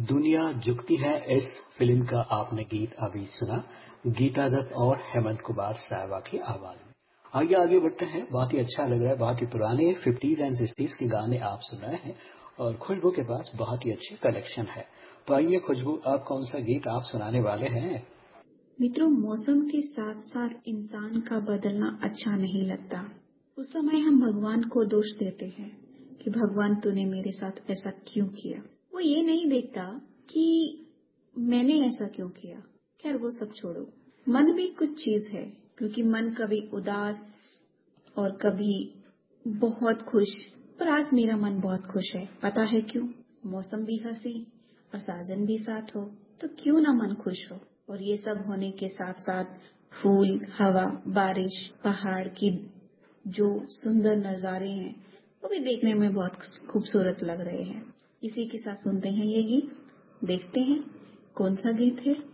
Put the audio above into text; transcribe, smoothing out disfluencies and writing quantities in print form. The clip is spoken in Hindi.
दुनिया झुकती है इस फिल्म का आपने गीत अभी सुना। गीता दत्त और हेमंत कुमार साहबा की आवाज में। आइए आगे बढ़ते हैं। बहुत ही अच्छा लग रहा है। बहुत ही पुराने 50s एंड 60s के गाने आप सुन रहे हैं और खुशबू के पास बहुत ही अच्छी कलेक्शन है। तो आइए खुशबू, आप कौन सा गीत आप सुनाने वाले हैं? मित्रों, मौसम के साथ साथ इंसान का बदलना अच्छा नहीं लगता। उस समय हम भगवान को दोष देते हैं कि भगवान तूने मेरे साथ ऐसा क्यों किया। वो ये नहीं देखता कि मैंने ऐसा क्यों किया। खैर वो सब छोड़ो। मन भी कुछ चीज है, क्योंकि मन कभी उदास और कभी बहुत खुश। पर आज मेरा मन बहुत खुश है। पता है क्यों? मौसम भी हंसी और साजन भी साथ हो, तो क्यों ना मन खुश हो। और ये सब होने के साथ साथ फूल, हवा, बारिश, पहाड़ की जो सुंदर नजारे हैं वो भी देखने में बहुत खूबसूरत लग रहे हैं। इसी के साथ सुनते हैं ये गीत, देखते हैं कौन सा गीत है।